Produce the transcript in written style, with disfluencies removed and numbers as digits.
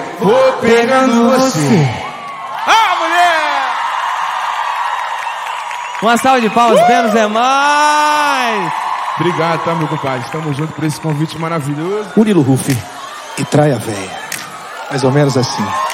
vou pegando você. Ah, mulher! Uma salva de palmas, menos é mais. Obrigado, tá, meu compadre? Estamos juntos por esse convite maravilhoso. Murilo Huff e Trai a Véia. Mais ou menos assim.